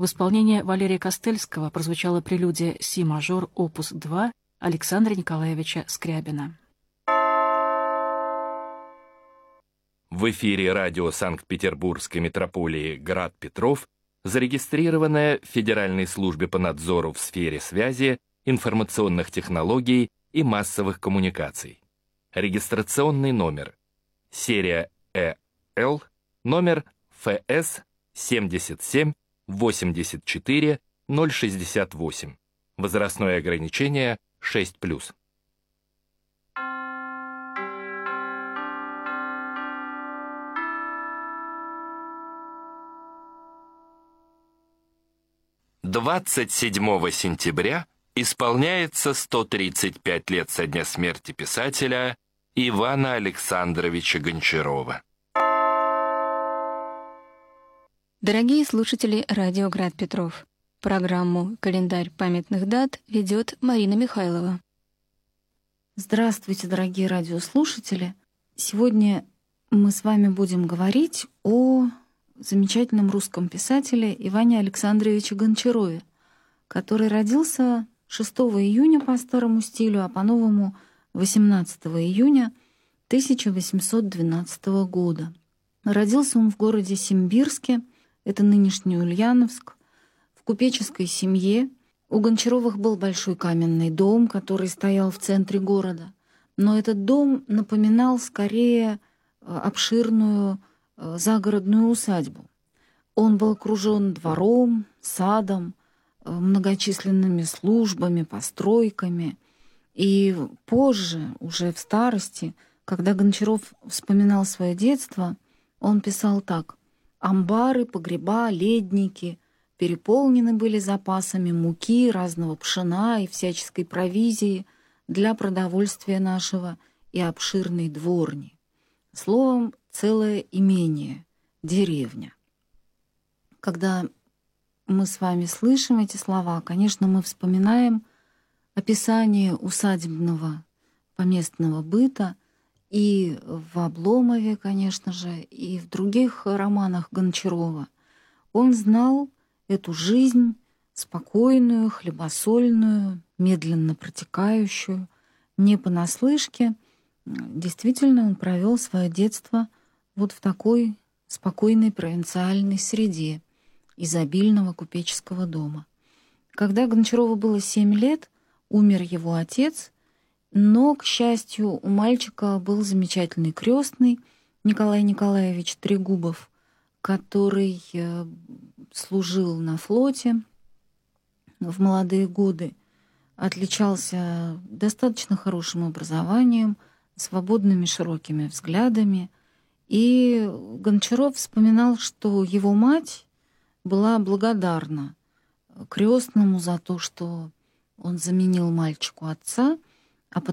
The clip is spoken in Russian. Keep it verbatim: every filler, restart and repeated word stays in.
В исполнении Валерия Костельского прозвучала прелюдия си-мажор опус два Александра Николаевича Скрябина. В эфире радио Санкт-Петербургской метрополии «Град Петров», зарегистрированная в Федеральной службе по надзору в сфере связи, информационных технологий и массовых коммуникаций. Регистрационный номер. Серия Э Л, номер Ф С семьдесят семь восемьдесят четыре ноль шестьдесят восемь. Возрастное ограничение шесть плюс. двадцать седьмого сентября исполняется сто тридцать пять лет со дня смерти писателя Ивана Александровича Гончарова. Дорогие слушатели радио «Град Петров», программу «Календарь памятных дат» ведет Марина Михайлова. Здравствуйте, дорогие радиослушатели! Сегодня мы с вами будем говорить о замечательном русском писателе Иване Александровиче Гончарове, который родился шестого июня по старому стилю, а по-новому восемнадцатого июня тысяча восемьсот двенадцатого года. Родился он в городе Симбирске, это нынешний Ульяновск, в купеческой семье. У Гончаровых был большой каменный дом, который стоял в центре города, но этот дом напоминал скорее обширную загородную усадьбу. Он был окружен двором, садом, многочисленными службами, постройками. И позже, уже в старости, когда Гончаров вспоминал свое детство, он писал так: «Амбары, погреба, ледники переполнены были запасами муки, разного пшена и всяческой провизии для продовольствия нашего и обширной дворни. Словом, целое имение, деревня». Когда мы с вами слышим эти слова, конечно, мы вспоминаем описание усадебного поместного быта и в «Обломове», конечно же, и в других романах Гончарова. Он знал эту жизнь спокойную, хлебосольную, медленно протекающую, не понаслышке. Действительно, он провел свое детство вот в такой спокойной провинциальной среде изобильного купеческого дома. Когда Гончарову было семь лет, умер его отец, но, к счастью, у мальчика был замечательный крестный Николай Николаевич Трегубов, который служил на флоте в молодые годы, отличался достаточно хорошим образованием, свободными широкими взглядами. И Гончаров вспоминал, что его мать была благодарна крестному за то, что он заменил мальчику отца,